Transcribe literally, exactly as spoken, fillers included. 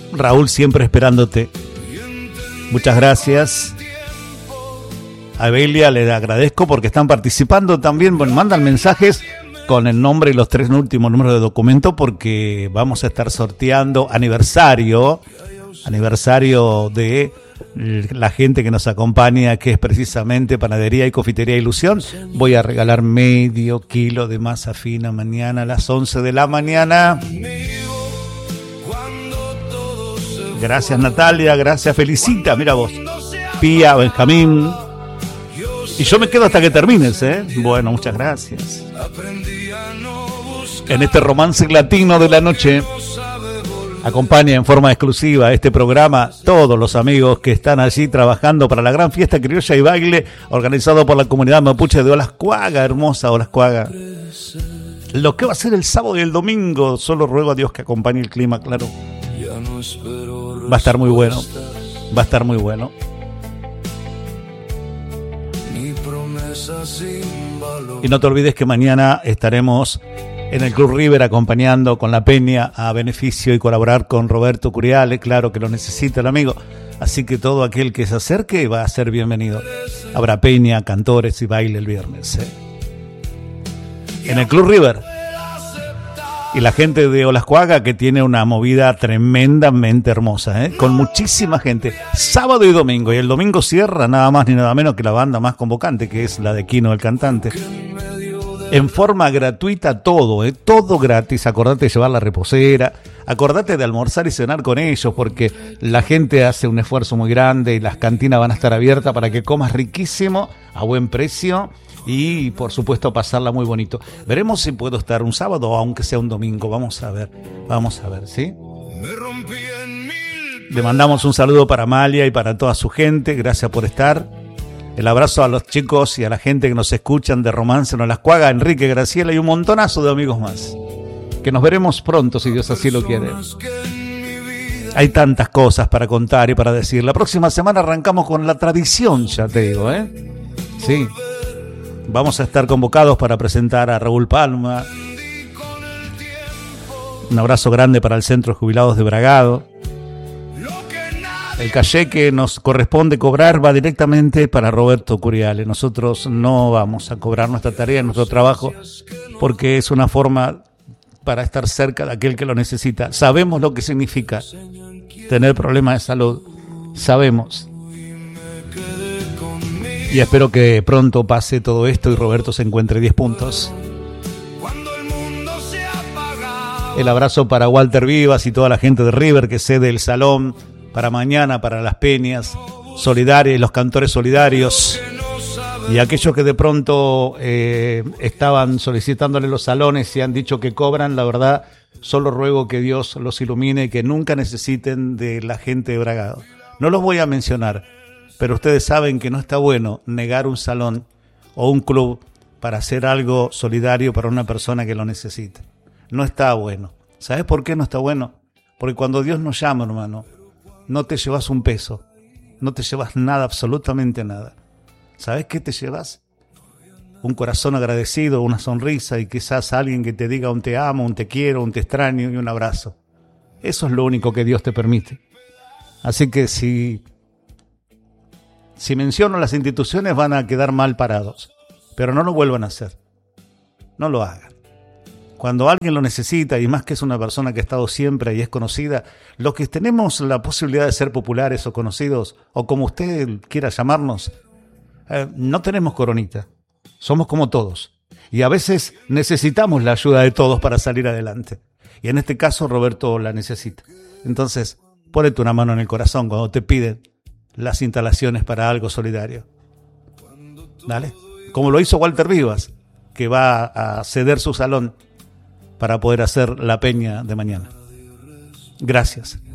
Raúl, siempre esperándote. Muchas gracias. A Belia le agradezco porque están participando también. Bueno, mandan mensajes con el nombre y los tres últimos números de documento porque vamos a estar sorteando aniversario, aniversario de la gente que nos acompaña, que es precisamente Panadería y Confitería Ilusión. Voy a regalar medio kilo de masa fina mañana a las once de la mañana. Gracias Natalia, gracias Felicita, mira vos, Pía, Benjamín. Y yo me quedo hasta que termines, ¿eh? Bueno, muchas gracias. En este romance latino de la noche, acompaña en forma exclusiva a este programa todos los amigos que están allí trabajando para la gran fiesta criolla y baile organizado por la comunidad mapuche de Olascuaga, hermosa Olascuaga. Lo que va a ser el sábado y el domingo, solo ruego a Dios que acompañe el clima, claro. Va a estar muy bueno, va a estar muy bueno. Y no te olvides que mañana estaremos en el Club River acompañando con la peña a beneficio y colaborar con Roberto Curiale, claro que lo necesita el amigo, así que todo aquel que se acerque va a ser bienvenido. Habrá peña, cantores y baile el viernes, ¿eh? En el Club River. Y la gente de Olascuaga que tiene una movida tremendamente hermosa, ¿eh? Con muchísima gente, sábado y domingo, y el domingo cierra nada más ni nada menos que la banda más convocante, que es la de Quino, el cantante. En forma gratuita todo, ¿eh? Todo gratis. Acordate de llevar la reposera, acordate de almorzar y cenar con ellos, porque la gente hace un esfuerzo muy grande y las cantinas van a estar abiertas para que comas riquísimo, a buen precio y por supuesto pasarla muy bonito. Veremos si puedo estar un sábado o aunque sea un domingo, vamos a ver, vamos a ver, ¿sí? Le mandamos un saludo para Amalia y para toda su gente, gracias por estar. El abrazo a los chicos y a la gente que nos escuchan de Romance en Olascuaga, Enrique, Graciela y un montonazo de amigos más. Que nos veremos pronto, si Dios así lo quiere. Hay tantas cosas para contar y para decir. La próxima semana arrancamos con la tradición, ya te digo, ¿eh? Sí. Vamos a estar convocados para presentar a Raúl Palma. Un abrazo grande para el Centro de Jubilados de Bragado. El caché que nos corresponde cobrar va directamente para Roberto Curiale. Nosotros no vamos a cobrar nuestra tarea, nuestro trabajo, porque es una forma para estar cerca de aquel que lo necesita. Sabemos lo que significa tener problemas de salud. Sabemos. Y espero que pronto pase todo esto y Roberto se encuentre diez puntos. El abrazo para Walter Vivas y toda la gente de River que cede el salón para mañana, para las peñas solidarias y los cantores solidarios y aquellos que de pronto eh, estaban solicitándole los salones y han dicho que cobran. La verdad, solo ruego que Dios los ilumine y que nunca necesiten de la gente de Bragado. No los voy a mencionar, pero ustedes saben que no está bueno negar un salón o un club para hacer algo solidario para una persona que lo necesite. No está bueno. ¿Sabes por qué no está bueno? Porque cuando Dios nos llama, hermano, no te llevas un peso, no te llevas nada, absolutamente nada. ¿Sabes qué te llevas? Un corazón agradecido, una sonrisa y quizás alguien que te diga un te amo, un te quiero, un te extraño y un abrazo. Eso es lo único que Dios te permite. Así que si, si menciono las instituciones van a quedar mal parados, pero no lo vuelvan a hacer. No lo hagan. Cuando alguien lo necesita, y más que es una persona que ha estado siempre y es conocida, los que tenemos la posibilidad de ser populares o conocidos, o como usted quiera llamarnos, eh, no tenemos coronita. Somos como todos. Y a veces necesitamos la ayuda de todos para salir adelante. Y en este caso Roberto la necesita. Entonces, ponete una mano en el corazón cuando te piden las instalaciones para algo solidario. ¿Dale? Como lo hizo Walter Vivas, que va a ceder su salón para poder hacer la peña de mañana. Gracias.